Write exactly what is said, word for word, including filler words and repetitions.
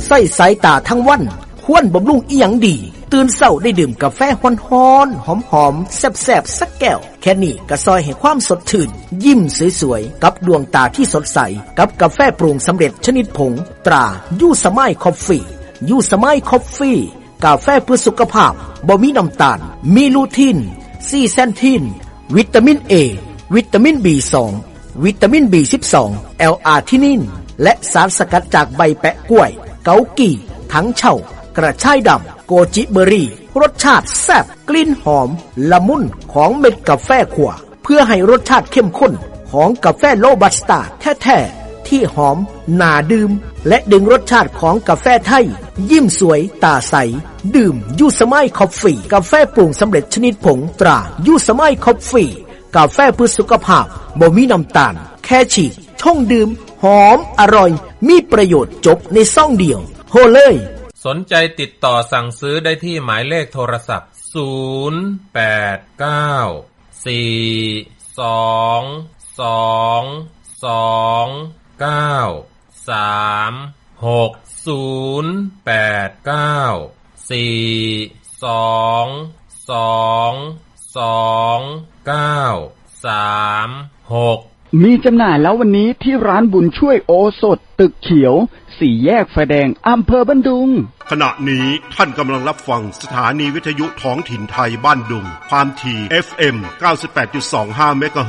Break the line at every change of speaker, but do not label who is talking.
ใส่สายตาทั้งวันควรบำรุงอีหยังดีตื่นเช้าได้ดื่มกาแฟฮ้อนๆหอมๆแซ่บๆสักแก้วแค่นี้ก็ซอยให้ความสดชื่นยิ้มสวยๆกับดวงตาที่สดใสกับกาแฟปรุงสำเร็จชนิดผงตรายูสมัยคอฟฟี่ยูสมัยคอฟฟี่กาแฟเพื่อสุขภาพบ่มีน้ำตาลมีลูทีนซีแซนทีนวิตามิน A วิตามิน บี สอง วิตามิน บี สิบสอง แอล อาร์ ทินินและสารสกัดจากใบแปะกล้วยเกากี่ถังเช่ากระชายดำโกจิเบอรี่รสชาติแซ่บกลิ่นหอมละมุนของเม็ดกาแฟขั่วเพื่อให้รสชาติเข้มข้นของกาแฟโรบัสต้าแท้ๆที่หอมน่าดื่มและดึงรสชาติของกาแฟไทยยิ้มสวยตาใสดื่มยูสมัยคอฟฟี่กาแฟปรุงสำเร็จชนิดผงตรายูสมัยคอฟฟี่กาแฟเพื่อสุขภาพบ่มีน้ำตาลแค่ฉีกชงดื่มหอมอร่อยมีประโยชน์จบในซองเดียวโหเลย
สนใจติดต่อสั่งซื้อได้ที่หมายเลขโทรศัพท์ศูนย์ แปด เก้า สี่ สอง สอง สอง เก้า สาม หก ศูนย์ แปด เก้า สี่ สอง สอง สอง เก้า สาม หก
มีจำหน่ายแล้ววันนี้ที่ร้านบุญช่วยโอสถตึกเขียวสี่แยกไฟแดงอำเภอบ้านดุง
ขณะนี้ท่านกำลังรับฟังสถานีวิทยุท้องถิ่นไทยบ้านดุงความถี่ เอฟ เอ็ม เก้าสิบแปดจุดสองห้า เมกะเฮิรตซ์